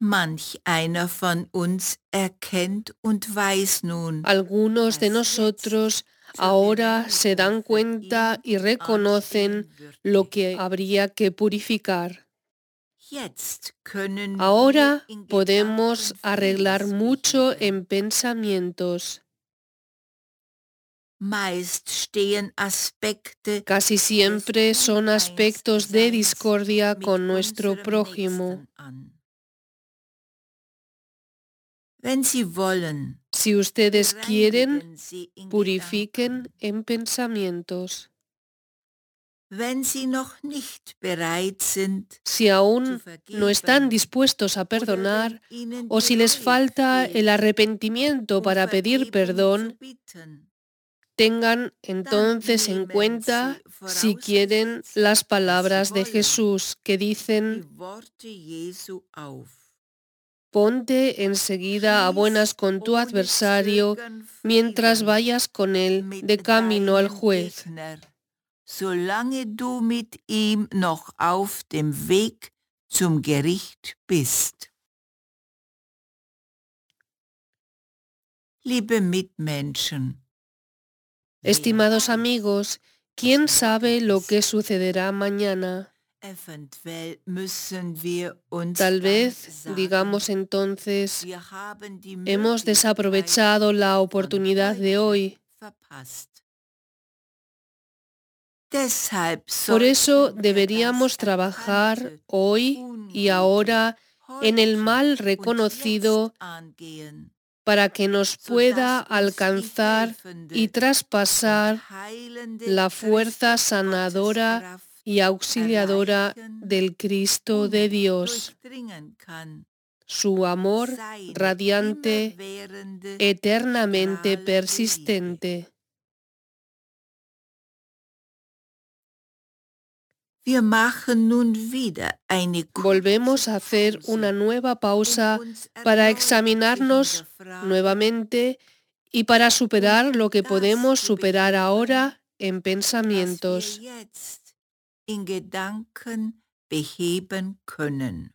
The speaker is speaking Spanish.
Manch einer von uns erkennt und weiß nun, Algunos de dass nosotros jetzt zur ahora se dan Reinigung für cuenta y ihn reconocen anstehen lo würde. que habría que purificar. Jetzt können wir Ahora in podemos Gedanken arreglar vieles mucho beheben. en pensamientos. Meist stehen Aspekte Casi des siempre son aspectos de Uneinsseins discordia mit con nuestro unserem prójimo. Nächsten an. Wenn Sie wollen, Si ustedes quieren, bereinigen Sie in purifiquen Gedanken. en pensamientos. Wenn Sie noch nicht bereit sind, Si zu aún no están vergeben, dispuestos a oder wenn perdonar, Ihnen o die si les Reue falta el fehlt, arrepentimiento para pedir Vergebung zu perdón, bitten, tengan dann entonces en nehmen Sie, cuenta, si quieren, vorausgesetzt, las dass Sie palabras de wollen, Jesús que dicen: die Worte Jesu auf. ponte enseguida a Schließ buenas con tu ohne adversario Zögern mientras Frieden vayas con él mit de camino al deinem juez. Gegner, solange du mit ihm noch auf dem Weg zum Gericht bist. Liebe Mitmenschen, wer Estimados weiß, amigos, was ¿quién morgen sabe lo que ist? sucederá mañana? Eventuell müssen wir uns Tal dann vez sagen, digamos entonces: wir haben die hemos Möglichkeit desaprovechado la von oportunidad de heute hoy. verpasst. Deshalb Por eso sollten wir das deberíamos trabajar erkannte hoy y Ungute ahora en el heute mal und jetzt reconocido angehen, para que nos pueda sodass uns die alcanzar y helfende traspasar und heilende la fuerza Christus sanadora Gotteskraft y auxiliadora erreichen del Cristo de und Dios, durchdringen kann. su amor Seine radiante, immerwährende, eternamente strahlende Liebe. persistente. Wir machen nun wieder eine kurze Volvemos a hacer una Pause, nueva pausa uns para erneut zu examinarnos hinterfragen nuevamente y para und superar lo que das podemos zu superar bekehren, ahora en was wir pensamientos. jetzt in Gedanken beheben können.